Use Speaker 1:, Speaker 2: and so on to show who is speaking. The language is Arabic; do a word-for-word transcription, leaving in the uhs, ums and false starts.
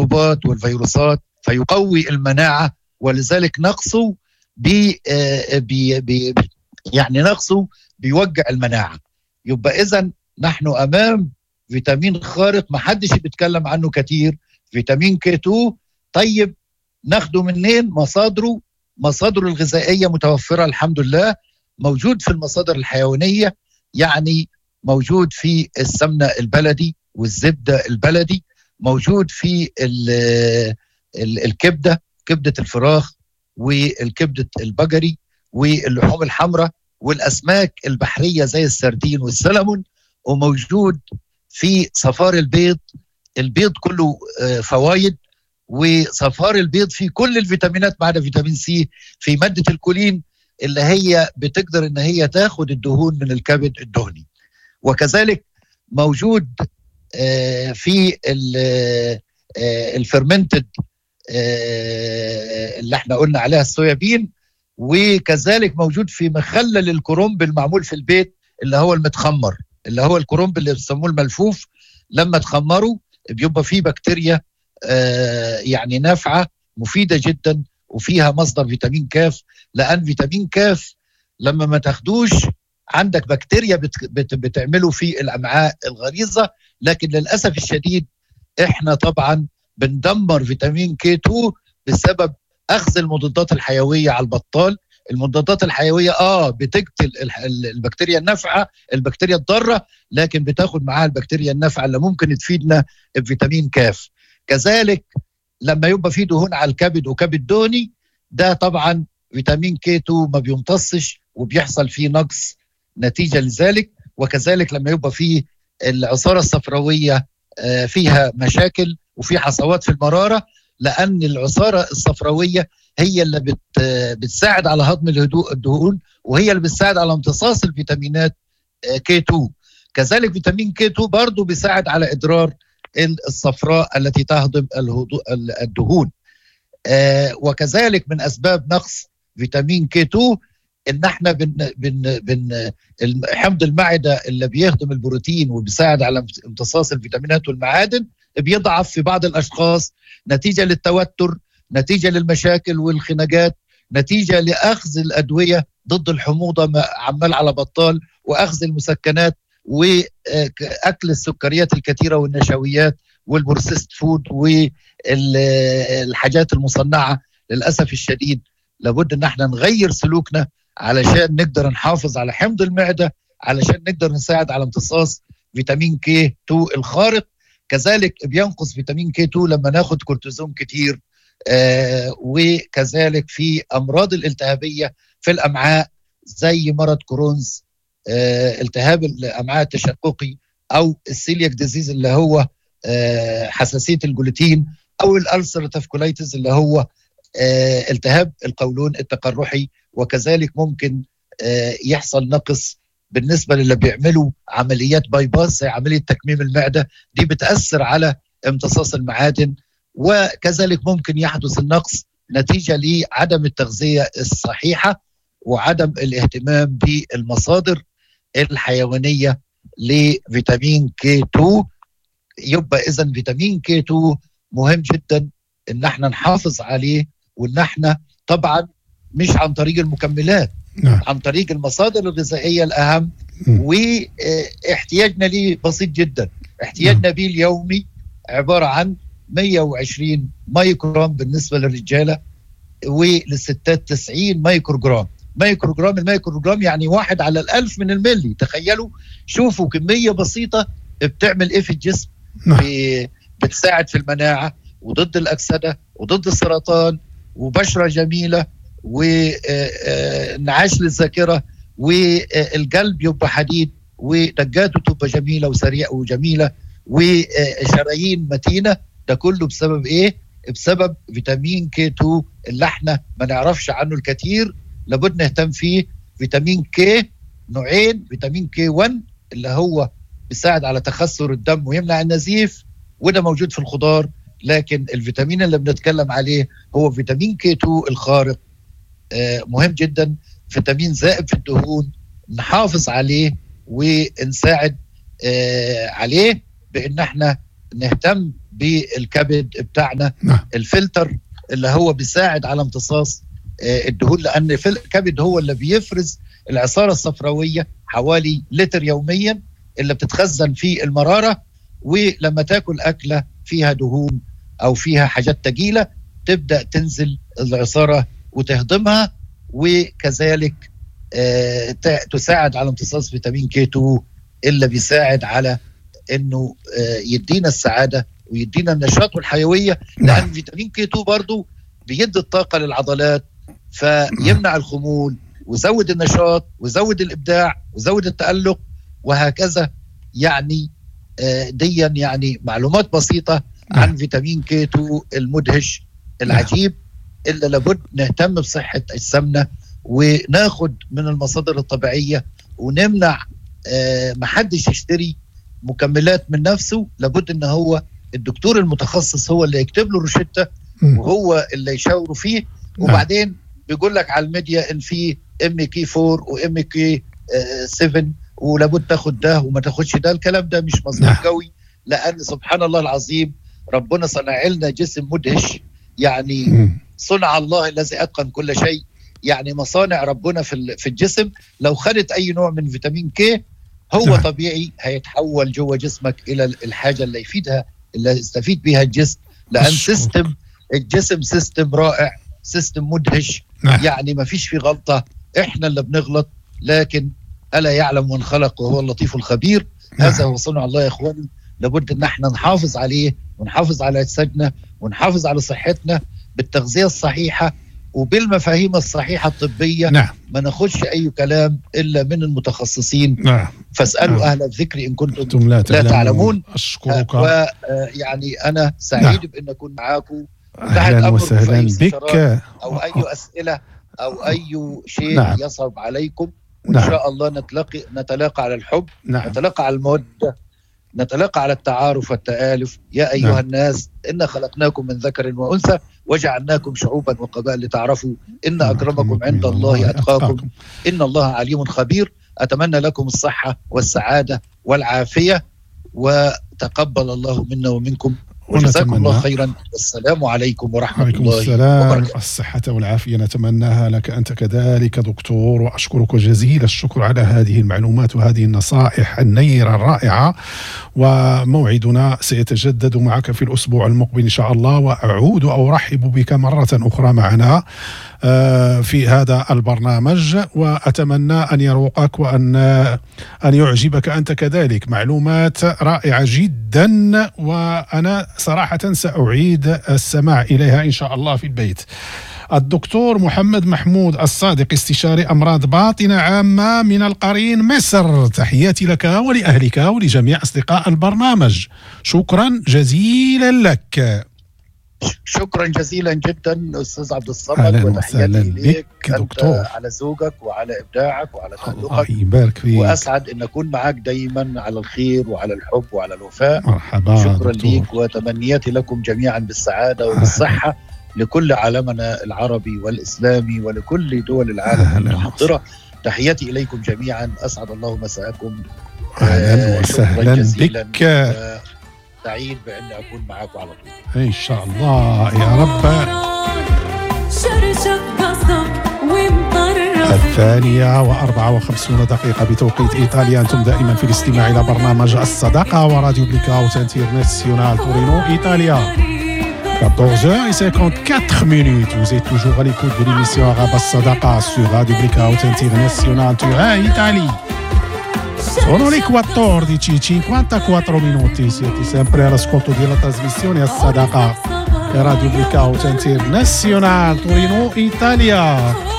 Speaker 1: الميكروبات والفيروسات فيقوي المناعة، ولذلك نقصه بي بي بي يعني نقصه بيوجع المناعة. يبقى إذن نحن أمام فيتامين خارق ما حدش بيتكلم عنه كتير، فيتامين كي اتنين. طيب ناخده منين؟ مصادره مصادره الغذائية متوفرة الحمد لله، موجود في المصادر الحيوانية، يعني موجود في السمنة البلدي والزبدة البلدي، موجود في ال ال الكبدة، كبدة الفراخ والكبدة البقري واللحوم الحمراء والأسماك البحرية زي السردين والسلمون، وموجود في صفار البيض. البيض كله فوائد، وصفار البيض فيه كل الفيتامينات ما عدا فيتامين سي، في مادة الكولين اللي هي بتقدر ان هي تاخد الدهون من الكبد الدهني. وكذلك موجود في الفرمنتد اللي احنا قلنا عليها الصويابين، وكذلك موجود في مخلل الكرنب المعمول في البيت اللي هو المتخمر، اللي هو الكرنب اللي بيسموه الملفوف. لما تخمره بيبقى فيه بكتيريا آه يعني نافعة مفيدة جدا، وفيها مصدر فيتامين كاف، لأن فيتامين كاف لما ما تاخدوش عندك بكتيريا بت بت بتعمله في الأمعاء الغليظة. لكن للأسف الشديد احنا طبعا بندمر فيتامين كي اتنين بسبب أخذ المضادات الحيوية على البطال. المضادات الحيوية اه بتقتل البكتيريا النافعة، البكتيريا الضارة، لكن بتاخد معاها البكتيريا النافعة اللي ممكن تفيدنا بفيتامين كاف. كذلك لما يبقى فيه دهون على الكبد وكبد دهني، ده طبعا فيتامين كي اتنين ما بيمتصش وبيحصل فيه نقص نتيجة لذلك. وكذلك لما يبقى فيه العصارة الصفراوية فيها مشاكل وفي حصوات في المرارة، لأن العصارة الصفراوية هي اللي بت بتساعد على هضم الدهون، وهي اللي بتساعد على امتصاص الفيتامينات كي اتنين. كذلك فيتامين كي اتنين برضو بيساعد على إدرار الصفراء التي تهضم الدهون. وكذلك من أسباب نقص فيتامين كي اتنين ان احنا بن بن بن حمض المعده اللي بيهضم البروتين وبيساعد على امتصاص الفيتامينات والمعادن بيضعف في بعض الاشخاص نتيجه للتوتر، نتيجه للمشاكل والخناقات، نتيجه لاخذ الادويه ضد الحموضه عمال على بطال، واخذ المسكنات، واكل السكريات الكثيره والنشويات والبروسيست فود والحاجات المصنعه. للاسف الشديد لابد ان احنا نغير سلوكنا علشان نقدر نحافظ على حمض المعدة، علشان نقدر نساعد على امتصاص فيتامين كي اتنين الخارق. كذلك بينقص فيتامين كي اتنين لما ناخد كورتيزون كتير. آه وكذلك في أمراض الالتهابية في الأمعاء زي مرض كرونز، آه التهاب الأمعاء التشققي، أو السيلياك ديزيز اللي هو آه حساسية الجلوتين، أو الألسراتيف كولايتس اللي هو آه التهاب القولون التقرحي. وكذلك ممكن آه يحصل نقص بالنسبة للي بيعملوا عمليات باي باس زي عملية تكميم المعدة، دي بتأثر على امتصاص المعادن. وكذلك ممكن يحدث النقص نتيجة لعدم التغذية الصحيحة وعدم الاهتمام بالمصادر الحيوانية لفيتامين كي اتنين. يبقى إذن فيتامين كي اتنين مهم جدا ان احنا نحافظ عليه، وان احنا طبعا مش عن طريق المكملات، نعم. عن طريق المصادر الغذائية الأهم. واحتياجنا ليه بسيط جدا، احتياجنا نعم. بيه اليومي عبارة عن مية وعشرين مايكروجرام بالنسبة للرجالة، وللستات تسعين مايكروجرام. مايكروجرام المايكروجرام يعني واحد على الألف من الملي. تخيلوا، شوفوا كمية بسيطة بتعمل ايه في الجسم. نعم. بتساعد في المناعة وضد الأكسدة وضد السرطان وبشرة جميلة ونعاش للذاكرة، والقلب يبقى حديد ودقاته تبقى جميلة وسريعة وجميلة، وشرايين متينة. ده كله بسبب ايه؟ بسبب فيتامين كي اتنين اللي احنا ما نعرفش عنه الكثير، لابد نهتم فيه. فيتامين كي نوعين، فيتامين كي واحد اللي هو بيساعد على تخثر الدم ويمنع النزيف، وده موجود في الخضار. لكن الفيتامين اللي بنتكلم عليه هو فيتامين كي اتنين الخارق، آه مهم جدا. فيتامين زائد في الدهون، نحافظ عليه ونساعد آه عليه بان احنا نهتم بالكبد بتاعنا.
Speaker 2: نعم.
Speaker 1: الفلتر اللي هو بيساعد على امتصاص الدهون، لأن الكبد هو اللي بيفرز العصارة الصفراوية حوالي لتر يوميا اللي بتتخزن في المرارة، ولما تاكل أكلة فيها دهون أو فيها حاجات تقيلة تبدأ تنزل العصارة وتهضمها، وكذلك آه تساعد على امتصاص فيتامين كي اثنين اللي بيساعد على انه آه يدينا السعادة ويدينا النشاط والحيوية. لأن فيتامين كي اثنين برضو بيدي الطاقة للعضلات، فيمنع الخمول ويزود النشاط ويزود الإبداع ويزود التألق وهكذا. يعني آه ديا يعني معلومات بسيطة عن فيتامين كي اثنين المدهش العجيب اللي لابد نهتم بصحة أجسامنا وناخد من المصادر الطبيعية ونمنع آه محدش يشتري مكملات من نفسه. لابد ان هو الدكتور المتخصص هو اللي يكتب له روشتة وهو اللي يشاوره فيه. وبعدين بيقول لك على الميديا ان في ام كي أربعة وام كي سبعة ولابد تاخد ده وما تاخدش ده. الكلام ده مش مظبوط قوي، لان سبحان الله العظيم ربنا صنع لنا جسم مدهش. يعني صنع الله الذي اتقن كل شيء. يعني مصانع ربنا في في الجسم لو خدت اي نوع من فيتامين كي هو نعم. طبيعي هيتحول جوه جسمك الى الحاجه اللي يفيدها اللي يستفيد بها الجسم. لان سيستم الجسم سيستم رائع، سيستم مدهش. نعم. يعني ما فيش فيه غلطه، احنا اللي بنغلط، لكن الا يعلم من خلق وهو اللطيف الخبير. نعم. هذا هو صنع الله يا اخواني. لابد ان احنا نحافظ عليه ونحافظ على اجسادنا ونحافظ على صحتنا بالتغذيه الصحيحه وبالمفاهيم الصحيحة الطبية. نعم. ما ناخدش أي كلام إلا من المتخصصين. نعم. فاسألوا نعم. أهل الذكر إن كنتم لا, لا تعلمون.
Speaker 2: أشكرك.
Speaker 1: ويعني أنا سعيد نعم. بأن أكون معاكم.
Speaker 2: أهلا وسهلا بك.
Speaker 1: أو أي أسئلة أو أي شيء نعم. يصعب عليكم، وإن نعم. شاء الله نتلاقي نتلاقى على الحب. نعم. نتلاقى على المودة، نتلاقى على التعارف والتآلف. يا أيها نعم. الناس إنا خلقناكم من ذكر وأنثى وجعلناكم شعوبا وقبائل لتعرفوا إن أكرمكم عند الله أتقاكم إن الله عليم خبير. أتمنى لكم الصحة والسعادة والعافية، وتقبل الله منا ومنكم، وجزاكم الله خيرا. والسلام عليكم ورحمة الله وبركاته.
Speaker 2: الصحة والعافية نتمناها لك أنت كذلك دكتور، وأشكرك جزيل الشكر على هذه المعلومات وهذه النصائح النيرة الرائعة. وموعدنا سيتجدد معك في الأسبوع المقبل إن شاء الله، وأعود أو أرحب بك مرة أخرى معنا في هذا البرنامج، وأتمنى أن يروقك وأن أن يعجبك أنت كذلك. معلومات رائعة جدا، وأنا صراحة سأعيد السماع إليها إن شاء الله في البيت. الدكتور محمد محمود الصادق، استشاري أمراض باطنة عامة من القرين مصر، تحياتي لك ولأهلك ولجميع أصدقاء البرنامج. شكرا جزيلا لك.
Speaker 1: شكرا جزيلا جدا أستاذ عبد الصمد، وتحياتي لك دكتور على ذوقك وعلى إبداعك وعلى تألقك.
Speaker 2: الله يبارك فيك،
Speaker 1: وأسعد أن أكون معك دايما على الخير وعلى الحب وعلى الوفاء.
Speaker 2: مرحبا.
Speaker 1: شكرا لك، وتمنياتي لكم جميعا بالسعادة وبالصحة لكل عالمنا العربي والإسلامي ولكل دول العالم المحضرة. تحياتي إليكم جميعا، أسعد الله مساءكم.
Speaker 2: أهلا وسهلا بك.
Speaker 1: سعيد بأن أكون معكم على طول
Speaker 2: إن شاء الله يا رب. الثانية وأربعة وخمسون دقيقة بتوقيت إيطاليا. أنتم دائما في الاستماع إلى برنامج الصداقة وراديو بليكاوت انترناسيونال تورينو إيطاليا. quatorze heures cinquante-quatre minutes. Vous êtes toujours à l'écoute de l'émission Arabe As-Sadaqa sur Radio Blackout International Turin, Italie. Sono le quattordici e cinquantaquattro minuti. Siete sempre all'ascolto della trasmissione As-Sadaqa per Radio Blackout International Torino, Italia.